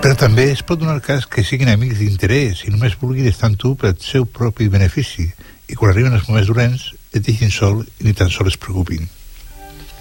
Però també es pot donar el cas que siguin amics d'interès i només vulguin estar amb tu per al seu propi benefici, i quan arriben els moments dolents et deixin sol i ni tan sols es preocupin.